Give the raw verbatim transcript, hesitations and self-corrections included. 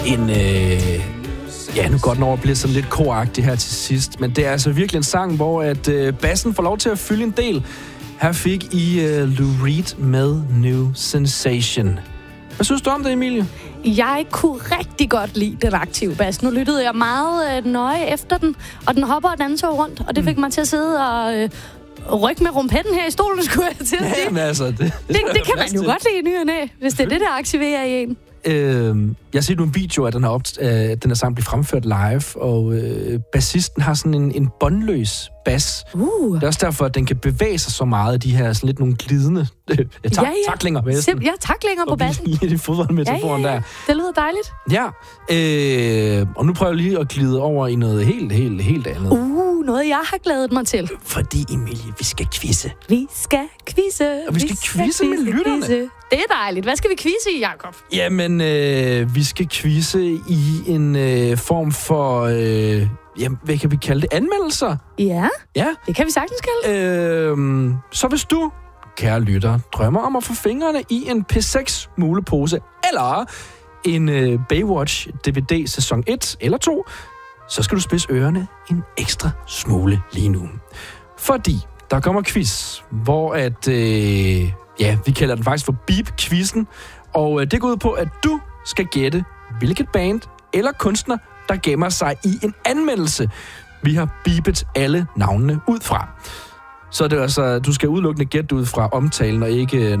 en... Øh, ja, nu går den over og bliver sådan lidt koragtig her til sidst. Men det er altså virkelig en sang, hvor at øh, bassen får lov til at fylde en del. Her fik I øh, Lou Reed med New Sensation. Hvad synes du om det, Emilie? Jeg kunne rigtig godt lide den aktive bas. Nu lyttede jeg meget øh, nøje efter den, og den hopper og danser rundt, og det fik mig til at sidde og øh, rykke med rumpetten her i stolen, skulle jeg til at sige. Jamen altså, det, det, det, det kan man jo godt lide i ny og næ, hvis det er det, der aktiverer i en. Øh, jeg har set nogle videoer af den her, opt- øh, den her sang blive fremført live, og øh, bassisten har sådan en, en båndløs bas. Uh. Det er også derfor, at den kan bevæge sig så meget af de her sådan lidt nogle glidende øh, ta- ja, ja. taklinger. Sim- ja, taklinger på bassen. I de fodboldmetaforen ja, ja, ja. der. Det lyder dejligt. Ja, øh, og nu prøver jeg lige at glide over i noget helt, helt, helt andet. Uh, noget jeg har glædet mig til. Fordi, Emilie, vi skal quizze. Vi skal quizze. Og vi skal quizze med lytterne. Quizze. Det er dejligt. Hvad skal vi quizze i, Jacob? Jamen, øh, vi skal quizze i en øh, form for, øh, jamen, hvad kan vi kalde det? Anmeldelser? Ja, Ja. det kan vi sagtens kalde. Øh, så hvis du, kære lytter, drømmer om at få fingrene i en P seks mulepose, eller en øh, Baywatch D V D sæson et eller to, så skal du spidse ørerne en ekstra smule lige nu. Fordi der kommer quiz, hvor at... Øh, ja, vi kalder den faktisk for Beep-quizzen. Og øh, det går ud på, at du skal gætte, hvilket band eller kunstner, der gemmer sig i en anmeldelse. Vi har beepet alle navnene ud fra. Så det er altså, du skal udelukkende gætte ud fra omtalen, og ikke